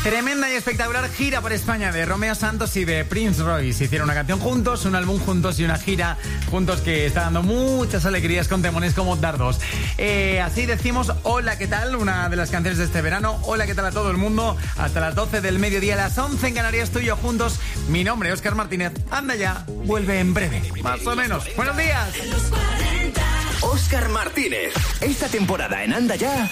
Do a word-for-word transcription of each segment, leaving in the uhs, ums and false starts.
Tremenda y espectacular gira por España de Romeo Santos y de Prince Royce. Hicieron una canción juntos, un álbum juntos y una gira juntos que está dando muchas alegrías con temones como dardos. Eh, así decimos hola, ¿qué tal? Una de las canciones de este verano. Hola, ¿qué tal a todo el mundo? Hasta las doce del mediodía, las once en Canarias, tú y yo juntos. Mi nombre es Óscar Martínez. Anda ya, vuelve en breve, más o menos. ¡Buenos días! Óscar Martínez, esta temporada en Anda Ya.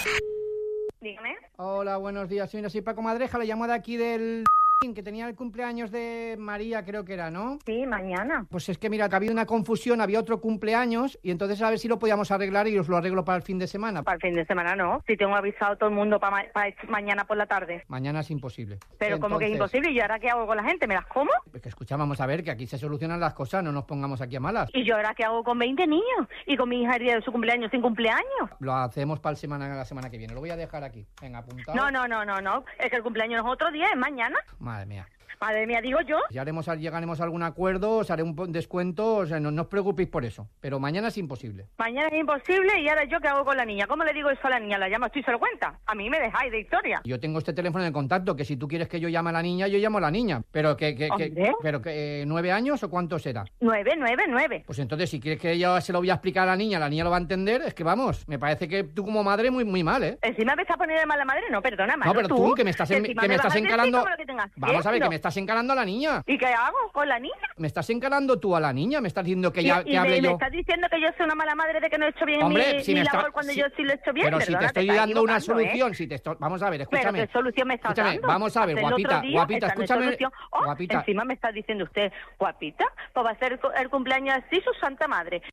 Dígame. Hola, buenos días. Soy Soy Paco Madreja, le llamo de aquí del... que tenía el cumpleaños de María, creo que era, ¿no? Sí, mañana. Pues es que mira, que había una confusión, había otro cumpleaños y entonces a ver si lo podíamos arreglar y os lo arreglo para el fin de semana. Para el fin de semana no, si tengo avisado a todo el mundo para, ma- para mañana por la tarde. Mañana es imposible. Pero como que es Entonces, imposible, ¿y ahora qué hago con la gente? ¿Me las como? Es que escucha, vamos a ver, que aquí se solucionan las cosas, no nos pongamos aquí a malas. ¿Y yo ahora qué hago con veinte niños? Y con mi hija el día de su cumpleaños sin cumpleaños. Lo hacemos para el semana, la semana que viene, lo voy a dejar aquí. Venga, apuntado. No, no, no, no, no. Es que el cumpleaños es otro día, es mañana. Madre mía. Madre mía, digo yo. Ya haremos, llegaremos a algún acuerdo, os haré un po- descuento, o sea, no, no os preocupéis por eso. Pero mañana es imposible. Mañana es imposible y ahora yo qué hago con la niña. ¿Cómo le digo eso a la niña? ¿La llamo tú y se lo cuenta? A mí me dejáis de historia. Yo tengo este teléfono de contacto, que si tú quieres que yo llame a la niña, yo llamo a la niña. Pero que, que, que ¿Hombre? pero que eh, ¿nueve años o cuánto será? Nueve, nueve, nueve. Pues entonces, si quieres que yo se lo voy a explicar a la niña, la niña lo va a entender, es que vamos, me parece que tú como madre muy muy mal, ¿eh? Encima me estás poniendo de mala madre. No, perdona, Manu, No, pero tú, que me estás, en- encima que me vas estás a decir encarando... como lo que tengas Vamos a ver, haciendo. que me estás encarando a la niña. ¿Y qué hago con la niña? Me estás encarando tú a la niña, me estás diciendo que Y- ya y que me, hable me yo... estás diciendo que yo soy una mala madre de que no he hecho bien Hombre, mi, si mi me labor está- cuando si- yo sí lo he hecho bien. Pero si te Perdona, estoy estás dando una equivocando, solución, ¿eh? si te estoy... Vamos a ver, Pero escúchame. qué solución me estás Escúchame, dando. vamos a ver, Hacerlo guapita, otro día, guapita, esta no es escúchame. solución. Oh, Guapita. Encima me está diciendo usted, guapita, pues va a ser el cumpleaños así su santa madre.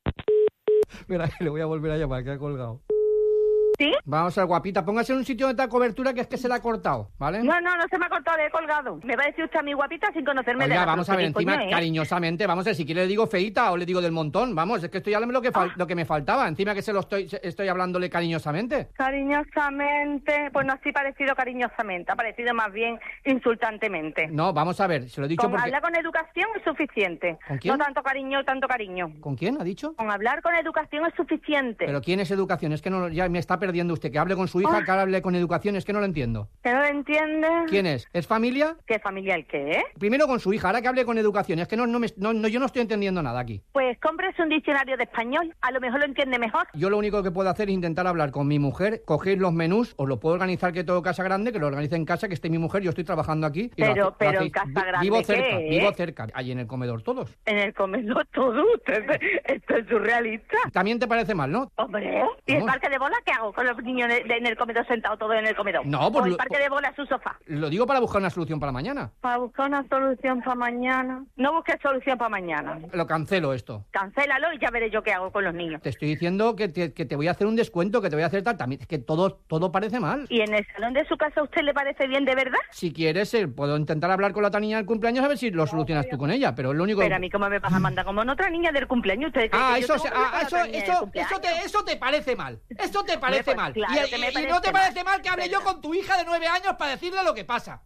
Espera, le voy a volver a llamar, que ha colgado. ¿Sí? Vamos a ver, guapita, póngase en un sitio donde está cobertura, que es que se la ha cortado, ¿vale? No, no, no se me ha cortado, le he colgado. Me va a decir usted a mi guapita sin conocerme de Oiga, nada. vamos a ver, pero ¿qué encima, coño es? cariñosamente, vamos a ver, si quiere le digo feita o le digo del montón, vamos, es que estoy hablando lo que, Ah. fal- lo que me faltaba, encima que se lo estoy, se- estoy hablándole cariñosamente. Cariñosamente, pues no así parecido cariñosamente, ha parecido más bien insultantemente. No, vamos a ver, se lo he dicho Con porque... hablar con educación es suficiente. ¿Con quién? No tanto cariño, tanto cariño. ¿Con quién ha dicho? Con hablar con educación es suficiente. ¿Pero quién es educación? Es que no, ya me está perdiendo usted, que hable con su hija, Ah. que hable con educación, es que no lo entiendo. ¿Que no lo entiende? ¿Quién es? ¿Es familia? ¿Qué familia el qué? Primero con su hija, ahora que hable con educación, es que no, no, me, no, no yo no estoy entendiendo nada aquí. Pues cómprese un diccionario de español, a lo mejor lo entiende mejor. Yo lo único que puedo hacer es intentar hablar con mi mujer, coger los menús, os lo puedo organizar que todo casa grande, que lo organice en casa, que esté mi mujer, yo estoy trabajando aquí. y lo Pero- hace- lo pero hacéis. en casa Vi- grande, Vivo cerca, ¿qué? vivo cerca, allí en el comedor todos. En el comedor todo, usted, esto es surrealista. También te parece mal, ¿no? Hombre, ¿y el Vamos. parque de bola qué hago con los niños de- de- en el comedor sentados todos en el comedor? No, pues ¿O el lo- parque de bola a su sofá? Lo digo para buscar una solución para mañana. Para buscar una solución para mañana. No busques solución para mañana. Lo cancelo esto. Cancélalo y ya veré yo qué hago con los niños. Te estoy diciendo que te, que te voy a hacer un descuento, que te voy a hacer tal. También es que todo, todo parece mal. ¿Y en el salón de su casa a usted le parece bien de verdad? Si quieres, eh, puedo intentar hablar con la otra niña del cumpleaños a ver si lo solucionas tú con ella, pero es lo único... Pero a mí cómo me vas a mandar como en otra niña del cumpleaños. ¿Usted cree Ah, que yo eso, tengo se- que hablar ah, con eso, otra niña del eso, cumpleaños? eso, te, eso te parece mal. Eso te parece pues mal. claro y, que me y- y parece no te mal. parece mal que hable yo con tu hija de nueve años para decirle lo que pasa.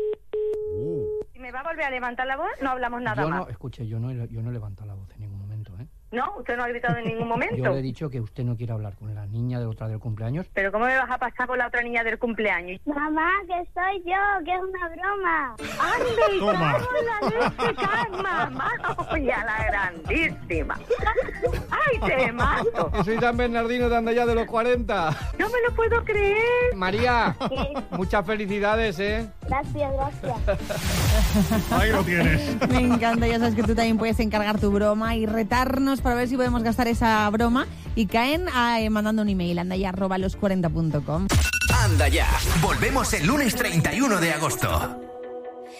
Si me va a volver a levantar la voz, no hablamos nada Yo más. no, escuche, yo no, he- yo no he levantado la voz en ningún momento, ¿eh? No, usted no ha gritado en ningún momento. Yo le he dicho que usted no quiere hablar con la niña de otra del cumpleaños. Pero ¿cómo me vas a pasar por la otra niña del cumpleaños? Mamá, que soy yo, que es una broma. ¡Ande, Toma. cago en la leche, calma, mamá! ¡Oye, a la grandísima! ¡Ay, te mato! Que soy San Bernardino de Andaya de los cuarenta. ¡No me lo puedo creer! María, Sí, muchas felicidades, ¿eh? gracias, gracias. Ahí lo tienes. Me encanta, ya sabes que tú también puedes encargar tu broma y retarnos para ver si podemos gastar esa broma. Y caen ah, eh, mandando un email, andaya arroba los cuarenta punto com. Anda Ya. Volvemos el lunes treinta y uno de agosto.